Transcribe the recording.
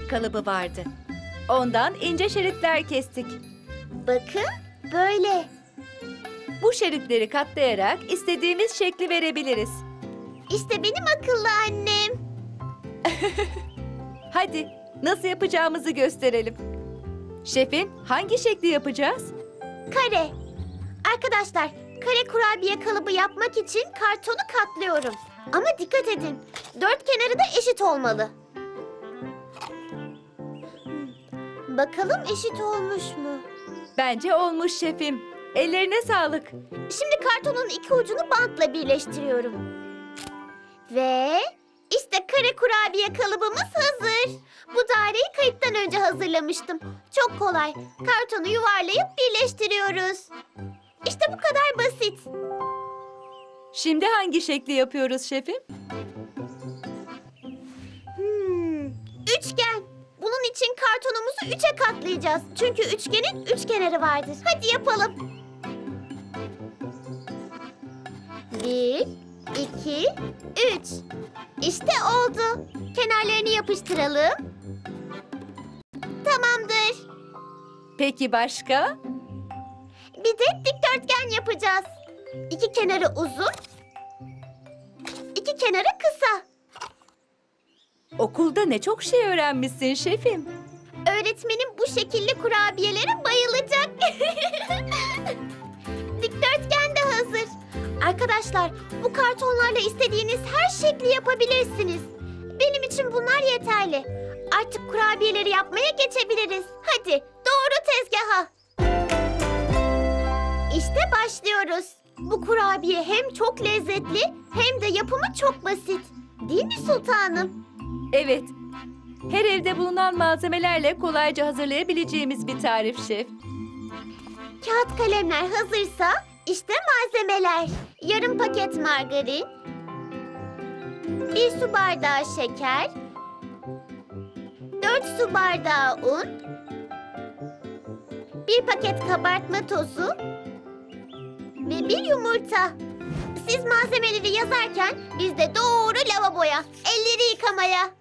kalıbı vardı. Ondan ince şeritler kestik. Bakın, böyle. Bu şeritleri katlayarak istediğimiz şekli verebiliriz. İşte benim akıllı annem. Hadi nasıl yapacağımızı gösterelim. Şefim, hangi şekli yapacağız? Kare. Arkadaşlar, kare kurabiye kalıbı yapmak için kartonu katlıyorum. Ama dikkat edin, dört kenarı da eşit olmalı. Bakalım eşit olmuş mu? Bence olmuş şefim. Ellerine sağlık. Şimdi kartonun iki ucunu bantla birleştiriyorum. Ve işte kare kurabiye kalıbımız hazır. Bu daireyi kayıttan önce hazırlamıştım. Çok kolay. Kartonu yuvarlayıp birleştiriyoruz. İşte bu kadar basit. Şimdi hangi şekli yapıyoruz şefim? Üçgen. Bunun için kartonumuzu üçe katlayacağız. Çünkü üçgenin üç kenarı vardır. Hadi yapalım. 1, 2, 3. İşte oldu. Kenarlarını yapıştıralım. Tamamdır. Peki başka? Bir de dikdörtgen yapacağız. İki kenarı uzun, iki kenarı kısa. Okulda ne çok şey öğrenmişsin şefim. Öğretmenim bu şekilli kurabiyelere bayılacak. Dikdörtgen de hazır. Arkadaşlar, bu kartonlarla istediğiniz her şekli yapabilirsiniz. Benim için bunlar yeterli. Artık kurabiyeleri yapmaya geçebiliriz. Hadi, doğru tezgaha. İşte başlıyoruz. Bu kurabiye hem çok lezzetli hem de yapımı çok basit. Değil mi sultanım? Evet. Her evde bulunan malzemelerle kolayca hazırlayabileceğimiz bir tarif şef. Kağıt kalemler hazırsa işte malzemeler. Yarım paket margarin, 1 su bardağı şeker, 4 su bardağı un, 1 paket kabartma tozu ve 1 yumurta. Siz malzemeleri yazarken biz de doğru lavaboya, elleri yıkamaya.